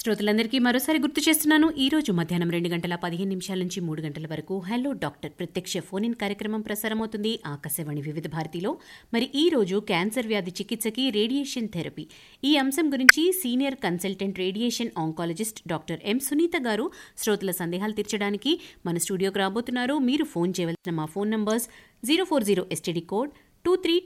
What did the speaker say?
శ్రోతలందరికీ మరోసారి గుర్తు చేస్తున్నాను. ఈ రోజు మధ్యాహ్నం 2:15 నుంచి 3 గంటల వరకు హలో డాక్టర్ ప్రత్యక్ష ఫోన్ ఇన్ కార్యక్రమం ప్రసారమవుతుంది ఆకాశవాణి వివిధ భారతిలో. మరి ఈ రోజు క్యాన్సర్ వ్యాధి చికిత్సకి రేడియేషన్ థెరపీ ఈ అంశం గురించి senior consultant radiation oncologist doctor M Sunitha గారు శ్రోతల సందేహాలు తీర్చడానికి మన స్టూడియోకి రాబోతున్నారు. మీరు ఫోన్ చేయవలసిన మా ఫోన్ నంబర్స్ 040 STD కోడ్ 23